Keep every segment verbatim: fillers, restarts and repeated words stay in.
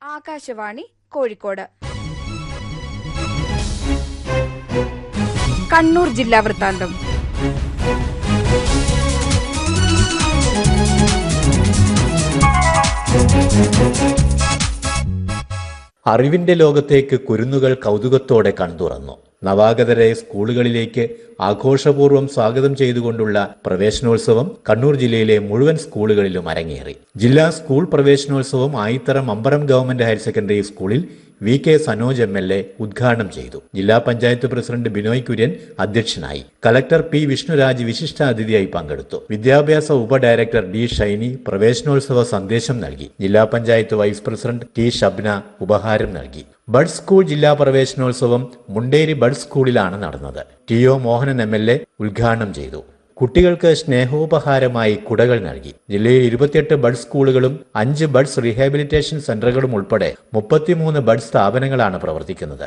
ആകാശവാണി കോഴിക്കോട്. കണ്ണൂർ ജില്ലാ വൃത്താന്തം. അറിവിന്റെ ലോകത്തേക്ക് കുരുന്നുകൾ കൗതുകത്തോടെ കൺതുറന്നു. നവാഗതരെ സ്കൂളുകളിലേക്ക് ആഘോഷപൂർവ്വം സ്വാഗതം ചെയ്തുകൊണ്ടുള്ള പ്രവേശനോത്സവം കണ്ണൂർ ജില്ലയിലെ മുഴുവൻ സ്കൂളുകളിലും അരങ്ങേറി. ജില്ലാ സ്കൂൾ പ്രവേശനോത്സവം Ayithara Mambaram government higher secondary സ്കൂളിൽ V K Sanoj M L A ഉദ്ഘാടനം ചെയ്തു. ജില്ലാ പഞ്ചായത്ത് പ്രസിഡന്റ് ബിനോയ് കുര്യൻ അധ്യക്ഷനായി. കലക്ടർ പി വിഷ്ണുരാജ് വിശിഷ്ടാതിഥിയായി പങ്കെടുത്തു. വിദ്യാഭ്യാസ ഉപഡയറക്ടർ ഡി ഷൈനി പ്രവേശനോത്സവ സന്ദേശം നൽകി. ജില്ലാ panchayat vice president T Shabna ഉപഹാരം നൽകി. ബഡ് സ്കൂൾ ജില്ലാ പ്രവേശനോത്സവം മുണ്ടേരി ബഡ് സ്കൂളിലാണ് നടന്നത്. T O Mohanan M L A ഉദ്ഘാടനം ചെയ്തു. കുട്ടികൾക്ക് സ്നേഹോപഹാരമായി കുടകൾ നൽകി. ജില്ലയിൽ ഇരുപത്തിയെട്ട് ബഡ് സ്കൂളുകളും അഞ്ച് ബഡ്സ് റീഹാബിലിറ്റേഷൻ സെന്ററുകളും ഉൾപ്പെടെ മുപ്പത്തിമൂന്ന് ബഡ് സ്ഥാപനങ്ങളാണ് പ്രവർത്തിക്കുന്നത്.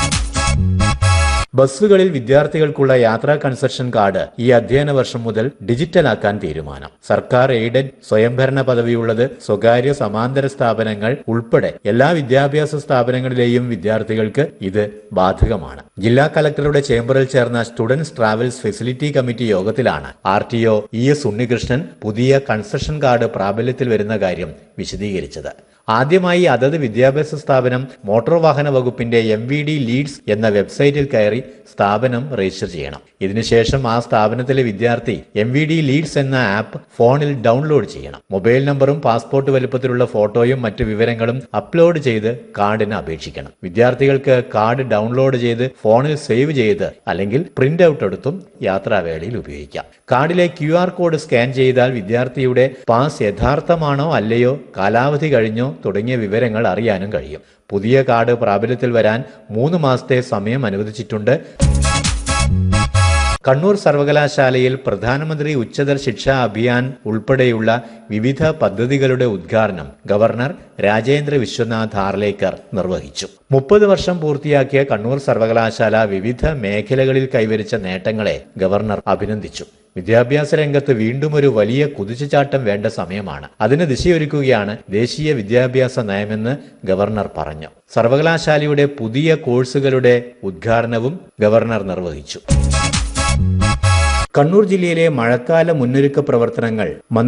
ബസ്സുകളിൽ വിദ്യാർത്ഥികൾക്കുള്ള യാത്രാ കൺസെഷൻ കാർഡ് ഈ അധ്യയന വർഷം മുതൽ ഡിജിറ്റലാക്കാൻ തീരുമാനം. സർക്കാർ എയ്ഡഡ്, സ്വയംഭരണ പദവിയുള്ളത് സ്വകാര്യ സമാന്തര സ്ഥാപനങ്ങൾ ഉൾപ്പെടെ എല്ലാ വിദ്യാഭ്യാസ സ്ഥാപനങ്ങളിലെയും വിദ്യാർത്ഥികൾക്ക് ഇത് ബാധകമാണ്. ജില്ലാ കലക്ടറുടെ ചേംബറിൽ ചേർന്ന സ്റ്റുഡൻസ് ട്രാവൽസ് ഫെസിലിറ്റി കമ്മിറ്റി യോഗത്തിലാണ് R T O E S Unnikrishnan പുതിയ കൺസെഷൻ കാർഡ് പ്രാബല്യത്തിൽ വരുന്ന കാര്യം വിശദീകരിച്ചത്. ആദ്യമായി അതത് വിദ്യാഭ്യാസ സ്ഥാപനം മോട്ടോർ വാഹന വകുപ്പിന്റെ എം വി ഡി ലീഡ്സ് എന്ന വെബ്സൈറ്റിൽ കയറി സ്ഥാപനം രജിസ്റ്റർ ചെയ്യണം. ഇതിനുശേഷം ആ സ്ഥാപനത്തിലെ വിദ്യാർത്ഥി എം വി ഡി ലീഡ്സ് എന്ന ആപ്പ് ഫോണിൽ ഡൗൺലോഡ് ചെയ്യണം. മൊബൈൽ നമ്പറും പാസ്പോർട്ട് വലുപ്പത്തിലുള്ള ഫോട്ടോയും മറ്റു വിവരങ്ങളും അപ്ലോഡ് ചെയ്ത് കാർഡിന് അപേക്ഷിക്കണം. വിദ്യാർത്ഥികൾക്ക് കാർഡ് ഡൗൺലോഡ് ചെയ്ത് ഫോണിൽ സേവ് ചെയ്ത് അല്ലെങ്കിൽ പ്രിന്റ് ഔട്ട് എടുത്തും യാത്രാവേളയിൽ ഉപയോഗിക്കാം. കാർഡിലെ ക്യു ആർ കോഡ് സ്കാൻ ചെയ്താൽ വിദ്യാർത്ഥിയുടെ പാസ് യഥാർത്ഥമാണോ അല്ലയോ, കാലാവധി കഴിഞ്ഞോ തുടങ്ങിയ വിവരങ്ങൾ അറിയാനും കഴിയും. പുതിയ കാർഡ് പ്രാബല്യത്തിൽ വരാൻ മൂന്ന് മാസത്തെ സമയം അനുവദിച്ചിട്ടുണ്ട്. കണ്ണൂർ സർവകലാശാലയിൽ പ്രധാനമന്ത്രി ഉച്ചതർ ശിക്ഷാ അഭിയാൻ ഉൾപ്പെടെയുള്ള വിവിധ പദ്ധതികളുടെ ഉദ്ഘാടനം ഗവർണർ രാജേന്ദ്ര വിശ്വനാഥ് ഹാർലേക്കർ നിർവഹിച്ചു. മുപ്പത് വർഷം പൂർത്തിയാക്കിയ കണ്ണൂർ സർവകലാശാല വിവിധ മേഖലകളിൽ കൈവരിച്ച നേട്ടങ്ങളെ ഗവർണർ അഭിനന്ദിച്ചു. വിദ്യാഭ്യാസ രംഗത്ത് വീണ്ടും ഒരു വലിയ കുതിച്ചുചാട്ടം വേണ്ട സമയമാണ്. അതിന് ദിശയൊരുക്കുകയാണ് ദേശീയ വിദ്യാഭ്യാസ നയമെന്ന് ഗവർണർ പറഞ്ഞു. സർവകലാശാലയുടെ പുതിയ കോഴ്സുകളുടെ ഉദ്ഘാടനവും ഗവർണർ നിർവഹിച്ചു. കണ്ണൂർ ജില്ലയിലെ മഴക്കാല മുന്നൊരുക്ക പ്രവർത്തനങ്ങൾ